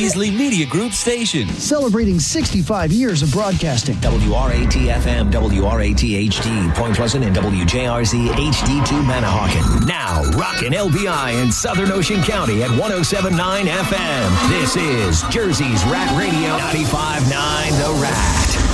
Beasley Media Group station. Celebrating 65 years of broadcasting. WRAT-FM, WRAT-HD, Point Pleasant, and WJRZ HD2 Manahawkin. Now, rockin' LBI in Southern Ocean County at 107.9 FM. This is Jersey's Rat Radio 95.9 The Rat.